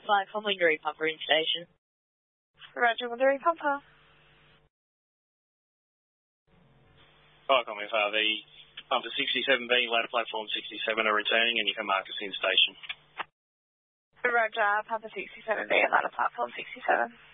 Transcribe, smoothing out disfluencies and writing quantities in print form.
Flight from Wingery Pumper in station. Roger, Wingery Pumper. Flight Common FRV, Pumper 67B, ladder platform 67 are returning and you can mark us in station. Roger, Pumper 67B, ladder platform 67.